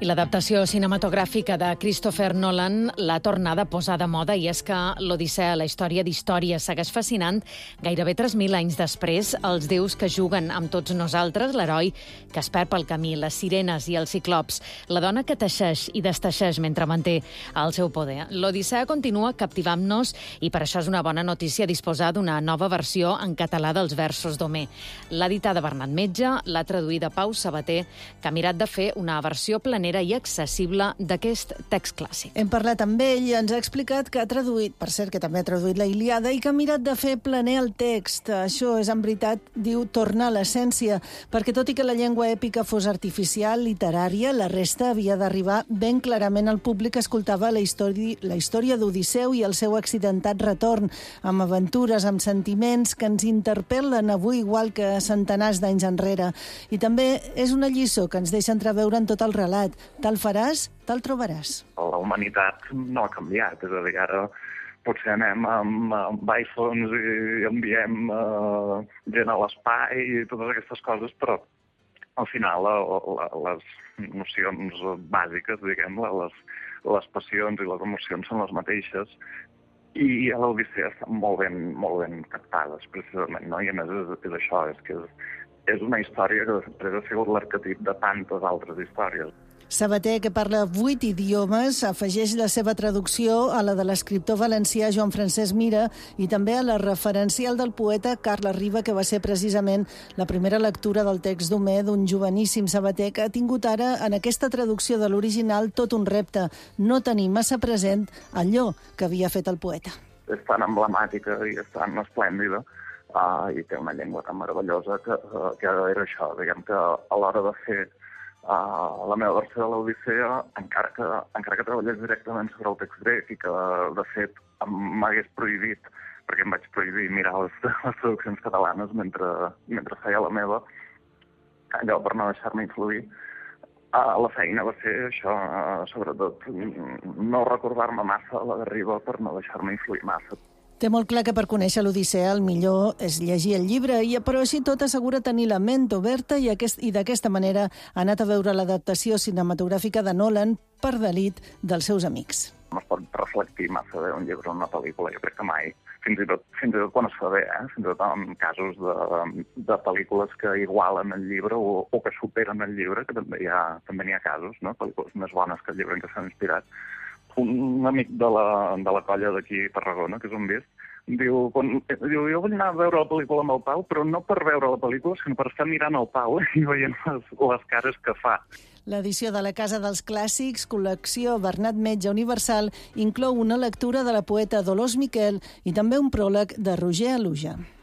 I l'adaptació cinematogràfica de Christopher Nolan l'ha tornada a posar de moda, i és que l'Odissea, la història d'històries, segueix fascinant gairebé 3.000 anys després. Els déus que juguen amb tots nosaltres, l'heroi que es perd pel camí, les sirenes i els ciclops, la dona que teixeix i desteixeix mentre manté el seu poder. L'Odissea continua captivant-nos i per això és una bona notícia disposar d'una nova versió en català dels versos d'Homer. L'ha editada Bernat Metge, l'ha traduïda Pau Sabater, que ha mirat de fer una versió planera i accessible d'aquest text clàssic. Hem parlat amb ell i ens ha explicat que ha traduït, per cert, que també ha traduït la Ilíada, i que ha mirat de fer planer el text. Això és, en veritat, diu, tornar a l'essència, perquè tot i que la llengua èpica fos artificial, literària, la resta havia d'arribar ben clarament al públic que escoltava la història d'Odisseu i el seu accidentat retorn, amb aventures, amb sentiments que ens interpel·len avui igual que centenars d'anys enrere. I també és una lliçó que ens deixa entreveure en tot el relat. Tal faràs, tal trobaràs. La humanitat no ha canviat, és a dir, ara potser anem amb iPhones i enviem gent a l'espai i totes aquestes coses, però al final les nocions bàsiques, diguem-ne, les passions i les emocions són les mateixes, i a l'Odissea estan molt ben captades, precisament, no? I a més és això, és que és una història que després ha sigut l'arquetip de tantes altres històries. Sabater, que parla 8 idiomes, afegeix la seva traducció a la de l'escriptor valencià Joan Francesc Mira i també a la referencial del poeta Carles Riba, que va ser precisament la primera lectura del text d'Homer d'un joveníssim Sabater que ha tingut ara, en aquesta traducció de l'original, tot un repte: no tenir massa present allò que havia fet el poeta. És tan emblemàtica i és tan esplèndida i té una llengua tan meravellosa que era això, diguem que a l'hora de fer la meva versió de l'Odissea, encara que treballés directament sobre el text grec i que, de fet, m'hagués prohibit, perquè em vaig prohibir mirar les traduccions catalanes mentre feia la meva, allò per no deixar-me influir, la feina va ser això, sobretot, no recordar-me massa la de Riba per no deixar-me influir massa. Té molt clar que per conèixer l'Odissea el millor és llegir el llibre, però així tot assegura tenir la ment oberta i d'aquesta manera ha anat a veure l'adaptació cinematogràfica de Nolan per delit dels seus amics. No es pot reflectir massa bé un llibre o una pel·lícula, jo crec que mai, fins i tot quan es fa bé, fins i tot en casos de pel·lícules que igualen el llibre o que superen el llibre, que també n'hi ha casos, no? Pel·lícules més bones que el llibre en què s'han inspirat. Un amic de la colla d'aquí a Tarragona, que és un vist, diu, jo vull anar a veure la pel·lícula amb el Pau, però no per veure la pel·lícula, sinó per estar mirant el Pau i veient les cares que fa. L'edició de la Casa dels Clàssics, col·lecció Bernat Metge Universal, inclou una lectura de la poeta Dolors Miquel i també un pròleg de Roger Aluja.